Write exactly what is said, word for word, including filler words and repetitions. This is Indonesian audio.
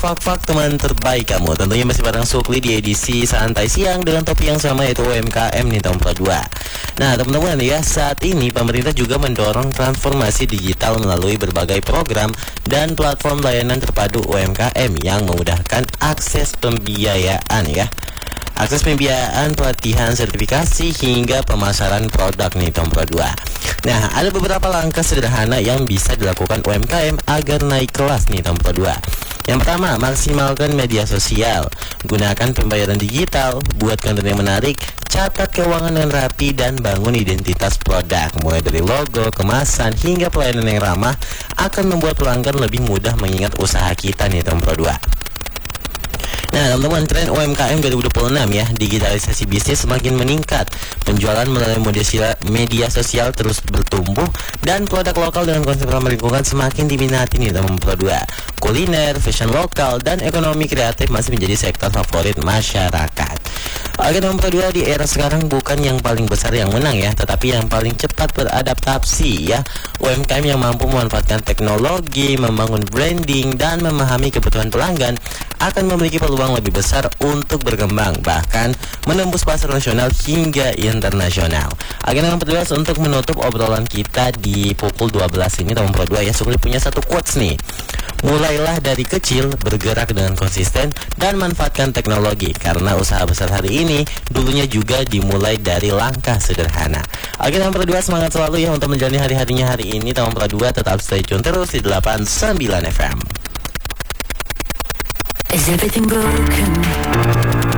Fak-fak teman terbaik kamu. Tentunya masih bareng Sukli di edisi Santai Siang dengan topik yang sama, yaitu U M K M nih tahun dua. Nah teman-teman ya, saat ini pemerintah juga mendorong transformasi digital melalui berbagai program dan platform layanan terpadu U M K M yang memudahkan akses pembiayaan ya. Akses pembiayaan, pelatihan, sertifikasi, hingga pemasaran produk nih tahun dua. Nah, ada beberapa langkah sederhana yang bisa dilakukan U M K M agar naik kelas nih tahun dua. Yang pertama, maksimalkan media sosial. Gunakan pembayaran digital, buat konten yang menarik, catat keuangan dengan rapi, dan bangun identitas produk. Mulai dari logo, kemasan, hingga pelayanan yang ramah akan membuat pelanggan lebih mudah mengingat usaha kita nih tahun dua. Nah teman-teman, tren U M K M dua ribu dua puluh enam ya, digitalisasi bisnis semakin meningkat, penjualan melalui media sosial terus bertumbuh, dan produk lokal dengan konsep ramah lingkungan semakin diminati nih teman dua. Kuliner, fashion lokal, dan ekonomi kreatif masih menjadi sektor favorit masyarakat. Oke teman dua, di era sekarang bukan yang paling besar yang menang ya, tetapi yang paling cepat beradaptasi ya. U M K M yang mampu memanfaatkan teknologi, membangun branding, dan memahami kebutuhan pelanggan akan memiliki peluang lebih besar untuk berkembang, bahkan menembus pasar nasional hingga internasional. Akhirnya yang kedua, untuk menutup obrolan kita di pukul dua belas ini tahun dua ya, Sukli punya satu quotes nih. Mulailah dari kecil, bergerak dengan konsisten, dan manfaatkan teknologi, karena usaha besar hari ini dulunya juga dimulai dari langkah sederhana. Akhirnya yang kedua, semangat selalu ya untuk menjalani hari-harinya hari ini tahun dua. Tetap stay tune terus di delapan sembilan F M. Is everything broken?